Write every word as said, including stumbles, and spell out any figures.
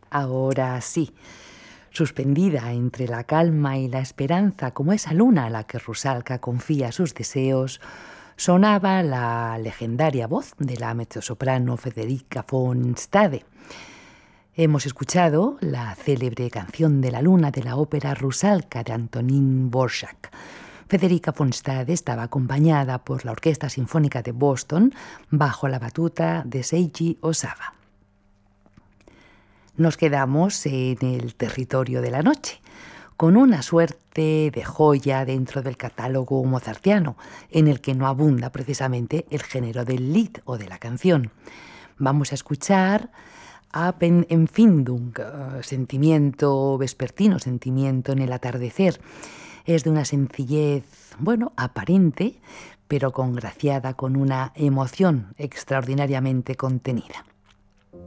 Ahora sí, suspendida entre la calma y la esperanza, como esa luna a la que Rusalka confía sus deseos, sonaba la legendaria voz de la mezzosoprano Federica von Stade. Hemos escuchado la célebre canción de la luna de la ópera Rusalka de Antonín Dvořák. Federica von Stade estaba acompañada por la Orquesta Sinfónica de Boston bajo la batuta de Seiji Osawa. Nos quedamos en el territorio de la noche, con una suerte de joya dentro del catálogo mozartiano, en el que no abunda precisamente el género del Lied o de la canción. Vamos a escuchar Abendempfindung, uh, sentimiento vespertino, sentimiento en el atardecer. Es de una sencillez, bueno, aparente, pero congraciada con una emoción extraordinariamente contenida.